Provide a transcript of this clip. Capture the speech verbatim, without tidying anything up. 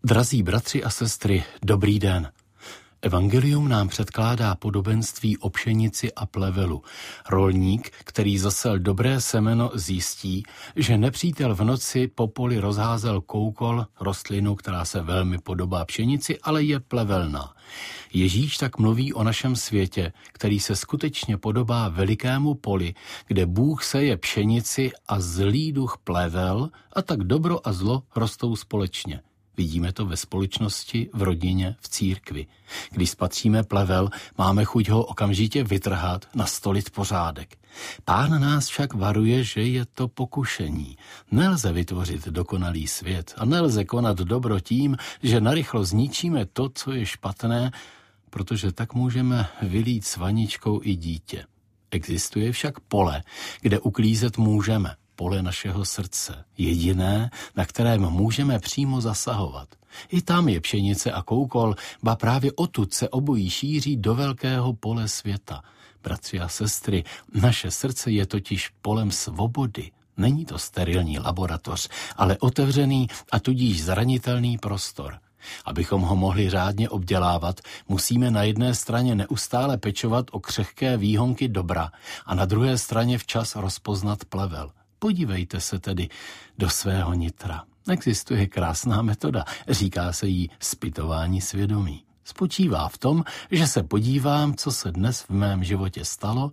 Drazí bratři a sestry, dobrý den. Evangelium nám předkládá podobenství o pšenici a plevelu. Rolník, který zasel dobré semeno, zjistí, že nepřítel v noci po poli rozházel koukol, rostlinu, která se velmi podobá pšenici, ale je plevelná. Ježíš tak mluví o našem světě, který se skutečně podobá velikému poli, kde Bůh seje pšenici a zlý duch plevel, a tak dobro a zlo rostou společně. Vidíme to ve společnosti, v rodině, v církvi. Když spatříme plevel, máme chuť ho okamžitě vytrhat, nastolit pořádek. Pán nás však varuje, že je to pokušení. Nelze vytvořit dokonalý svět a nelze konat dobro tím, že narychlo zničíme to, co je špatné, protože tak můžeme vylít s vaničkou i dítě. Existuje však pole, kde uklízet můžeme. Pole našeho srdce, jediné, na kterém můžeme přímo zasahovat. I tam je pšenice a koukol, ba právě odtud se obojí šíří do velkého pole světa. Bratři a sestry, naše srdce je totiž polem svobody. Není to sterilní laboratoř, ale otevřený a tudíž zranitelný prostor. Abychom ho mohli řádně obdělávat, musíme na jedné straně neustále pečovat o křehké výhonky dobra a na druhé straně včas rozpoznat plevel. Podívejte se tedy do svého nitra. Existuje krásná metoda, říká se jí zpytování svědomí. Spočívá v tom, že se podívám, co se dnes v mém životě stalo